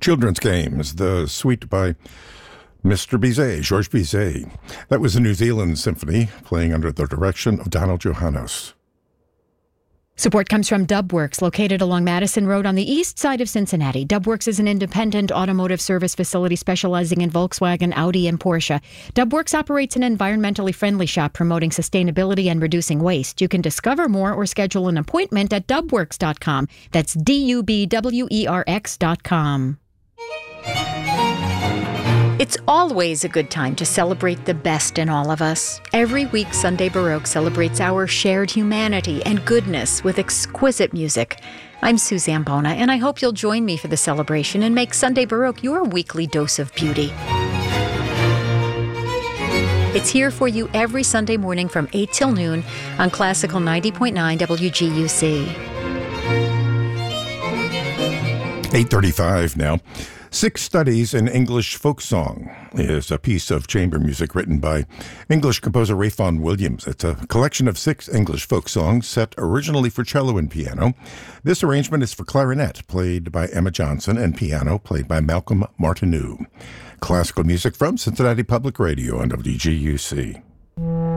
Children's Games, the suite by Mr. Bizet, Georges Bizet. That was a New Zealand symphony playing under the direction of Donald Johannes. Support comes from Dubworks, located along Madison Road on the east side of Cincinnati. Dubworks is an independent automotive service facility specializing in Volkswagen, Audi, and Porsche. Dubworks operates an environmentally friendly shop promoting sustainability and reducing waste. You can discover more or schedule an appointment at dubworks.com. That's DUBWERX.com. It's always a good time to celebrate the best in all of us. Every week, Sunday Baroque celebrates our shared humanity and goodness with exquisite music. I'm Suzanne Bona, and I hope you'll join me for the celebration and make Sunday Baroque your weekly dose of beauty. It's here for you every Sunday morning from 8 till noon on Classical 90.9 WGUC. 8:35 now. 6 Studies in English Folk Song is a piece of chamber music written by English composer Ralph Vaughan Williams. It's a collection of 6 English folk songs set originally for cello and piano. This arrangement is for clarinet, played by Emma Johnson, and piano, played by Malcolm Martineau. Classical music from Cincinnati Public Radio on WGUC.